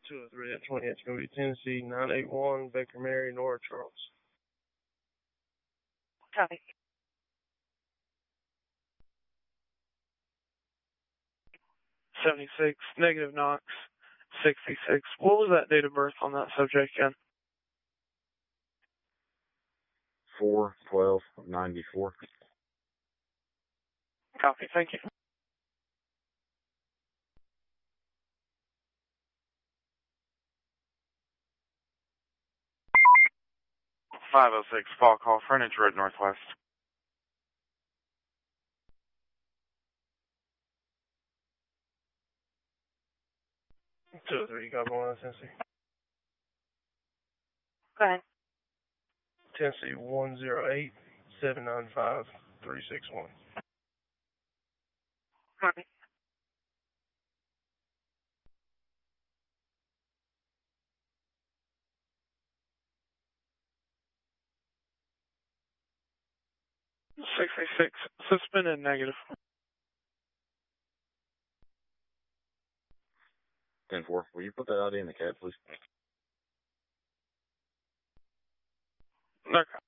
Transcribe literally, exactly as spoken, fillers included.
two oh three at twenty. It's going to be Tennessee nine eight one, Baker Mary, Nora Charles. Copy. seventy-six, negative Knox, sixty-six. What was that date of birth on that subject again? four twelve ninety-four. Copy, thank you. five oh six, fall call, frontage road northwest. two oh three, copy one, Tennessee. Go ahead. Tennessee one oh eight, seven nine five, three six one. Copy. sixty-six, suspended negative. ten four, will you put that out in the cat, please? Okay.